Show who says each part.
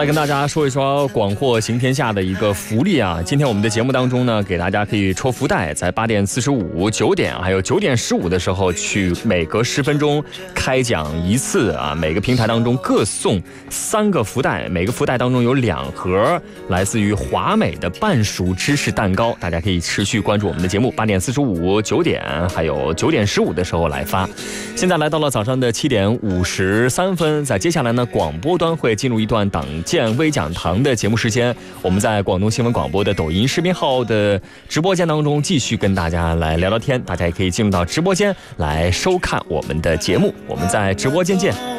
Speaker 1: 来跟大家说一说广货行天下的一个福利啊！今天我们的节目当中呢，给大家可以抽福袋，在8点45、9点还有9点15的时候，去每隔10分钟开奖一次啊！每个平台当中各送3个福袋，每个福袋当中有2盒来自于华美的半熟芝士蛋糕，大家可以持续关注我们的节目，8点45、9点还有9点15的时候来发。现在来到了早上的7点53分，在接下来呢，广播端会进入一段党建微讲堂的节目时间，我们在广东新闻广播的抖音视频号的直播间当中继续跟大家来聊聊天，大家也可以进入到直播间来收看我们的节目，我们在直播间见。